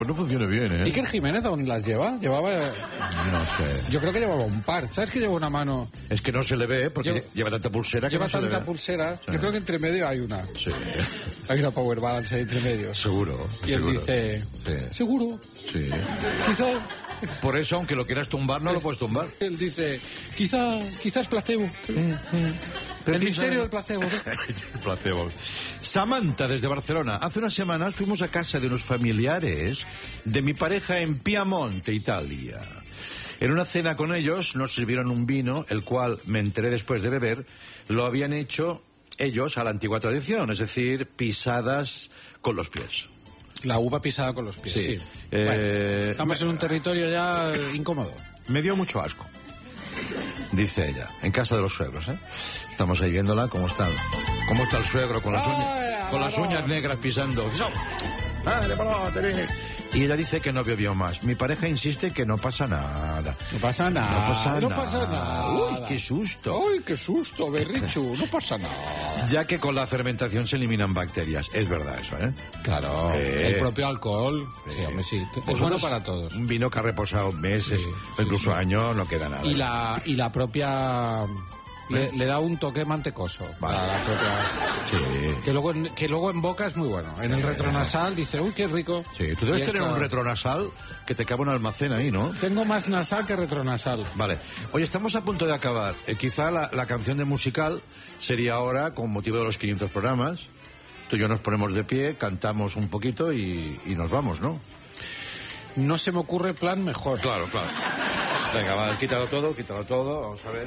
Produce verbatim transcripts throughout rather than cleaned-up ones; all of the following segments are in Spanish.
Pues no funciona bien, ¿eh? ¿Iker Jiménez aún las lleva? Llevaba... No sé. Yo creo que llevaba un par. ¿Sabes que lleva una mano? Es que no se le ve porque Lleva- lleva tanta pulsera que Lleva no se le tanta ve. pulsera. Sí. Yo creo que entre medio hay una. Sí. Hay una power balance ahí entre medio. Seguro. Y él seguro. dice... Sí. Seguro. Sí. Quizá... Por eso, aunque lo quieras tumbar, no lo puedes tumbar. Él dice... Quizá... Quizás placebo. Pero El quizá- misterio del placebo. El placebo. Samantha, desde Barcelona. Hace unas semanas fuimos a casa de unos familiares de mi pareja en Piamonte, Italia. En una cena con ellos nos sirvieron un vino, el cual, me enteré después de beber, lo habían hecho ellos a la antigua tradición, es decir, pisadas con los pies. La uva pisada con los pies, Sí. sí. Eh, Bueno, estamos en un territorio ya eh, incómodo. Me dio mucho asco, dice ella, en casa de los suegros, ¿eh? Estamos ahí viéndola, cómo está, cómo está el suegro con las Ay, uñas, con las no. uñas negras pisando. Dale, vamos, Tere. Y ella dice que no bebió más. Mi pareja insiste que no pasa nada. No pasa nada. No pasa no nada. pasa nada. Uy, qué susto. Uy, qué susto, Berrichu. No pasa nada. Ya que con la fermentación se eliminan bacterias. Es verdad eso, ¿eh? Claro, Eh. el propio alcohol. Sí, hombre, sí. Es bueno Vosotros, para todos. Un vino que ha reposado meses, Sí, o incluso años, no queda nada. Y la, y la propia... Le, le da un toque mantecoso. Vale. A la propia... Sí. Que luego, en- que luego en boca es muy bueno. En el retronasal dice, uy, qué rico. Sí, tú debes Y tener esto- un retronasal que te cabe un almacén ahí, ¿no? Tengo más nasal que retronasal. Vale. Oye, estamos a punto de acabar. Eh, quizá la, la canción de musical sería ahora, con motivo de los quinientos programas. Tú y yo nos ponemos de pie, cantamos un poquito y, y nos vamos, ¿no? No se me ocurre plan mejor. Claro, claro. Venga, va, quítalo todo, quítalo todo. Vamos a ver.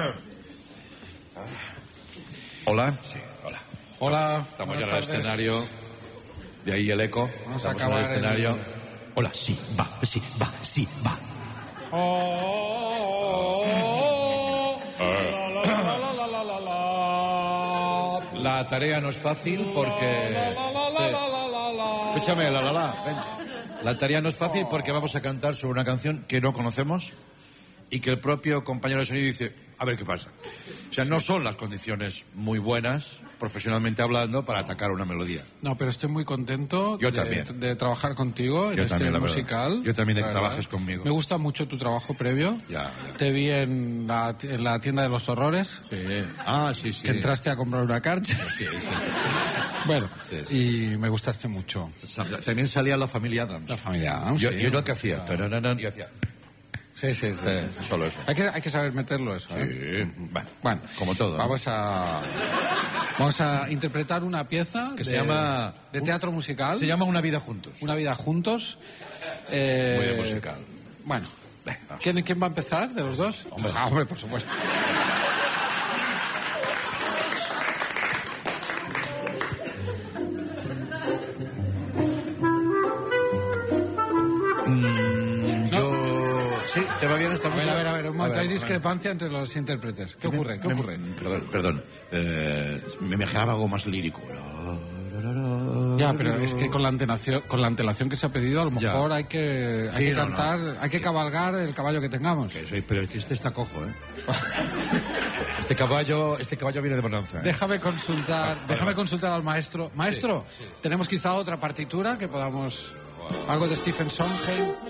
Hola. Sí, hola. Hola. Estamos ya en buenas el tardes. escenario. De ahí el eco. Vamos a Estamos en el acabar escenario. el- Hola, sí, va, sí, va, sí, va. La tarea no es fácil porque... Sí. Escúchame, la la la. Ven. La tarea no es fácil porque vamos a cantar sobre una canción que no conocemos y que el propio compañero de sonido dice, a ver qué pasa. O sea, no son las condiciones muy buenas, profesionalmente hablando, para atacar una melodía. No, pero estoy muy contento Yo de, también. de trabajar contigo en Yo este también, la verdad. musical. Yo también de la que verdad. trabajes conmigo. Me gusta mucho tu trabajo previo. Ya, ya. Te vi en la, en la tienda de los horrores, Sí. Ah, sí, sí. que entraste a comprar una carcha. Sí, sí. Bueno, Sí, sí. y me gustaste mucho. También salía la familia Adams. La familia Adams, Yo, sí. yo era el que hacía. Claro. Tarararán, y hacía. Sí, sí, sí. Eh, solo eso. Hay que, hay que saber meterlo eso, ¿eh? Sí. Bueno, Bueno, como todo, ¿no? Vamos a vamos a interpretar una pieza Que de, se llama- de teatro musical. Se llama Una vida juntos. Una vida juntos. Eh, Muy de musical. Bueno, Venga. ¿quién, ¿quién va a empezar de los dos? Hombre. Ah, hombre, por supuesto. Yo... Sí, ¿te va bien esta A ver, música? a ver, a ver, un momento, ver, hay a ver. discrepancia entre los intérpretes. ¿Qué ocurre? ¿Qué Me- ocurre? Perdón, perdón. Eh, me imaginaba algo más lírico. Ya, pero es que con la antelación, con la antelación que se ha pedido, a lo Ya. mejor hay que, hay Sí, que no, cantar, no. hay que cabalgar el caballo que tengamos. Que soy- pero es que este está cojo, ¿eh? Este caballo, este caballo viene de bonanza. ¿eh? Déjame consultar, déjame consultar al maestro. Maestro, tenemos quizá otra partitura que podamos, algo de Stephen Sondheim.